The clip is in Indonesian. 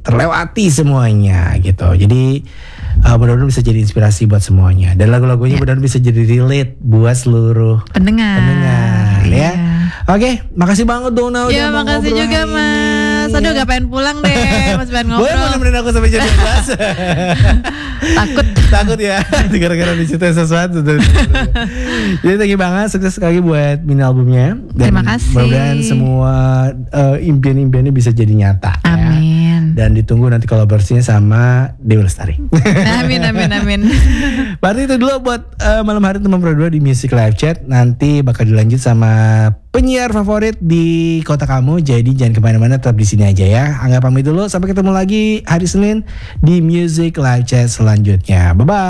terlewati semuanya gitu. Jadi mudah-mudahan bisa jadi inspirasi buat semuanya. Dan lagu-lagunya mudah-mudahan bisa jadi relate buat seluruh pendengar ya. Oke, makasih banget Dona udah ya, mau makasih ngobrol juga hari Mas. ini. Aduh gak pengen pulang deh. Masih pengen ngobrol. Boleh nemenin aku sampai jam 12. Takut ya gara-gara diceritain sesuatu. Jadi thank you banget, sukses sekali buat mini albumnya. Dan terima kasih. mudah-mudahan semua impian-impiannya bisa jadi nyata. Amin. Dan ditunggu nanti kolaborasinya sama Dewi Lestari. Amin. Berarti itu dulu buat malam hari teman berdua di Music Live Chat. Nanti bakal dilanjut sama penyiar favorit di kota kamu. Jadi jangan kemana-mana, tetap di sini aja ya. Angga pamit dulu, sampai ketemu lagi hari Senin di Music Live Chat selanjutnya. Bye bye.